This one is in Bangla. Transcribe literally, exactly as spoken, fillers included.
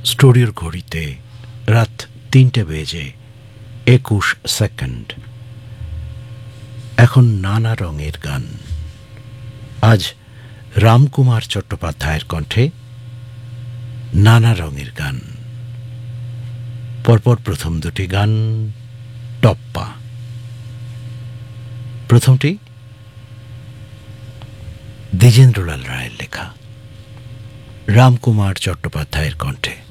স্টুডিওর ঘড়িতে রাত তিনটে বেজে একুশ সেকেন্ড। এখন নানা রঙের গান। আজ রামকুমার চট্টোপাধ্যায়ের কণ্ঠে নানা রঙের গান। পরপর প্রথম দুটি গান টপ্পা। প্রথমটি দ্বিজেন্দ্রলাল রায়ের লেখা, রামকুমার চট্টোপাধ্যায়ের কণ্ঠে।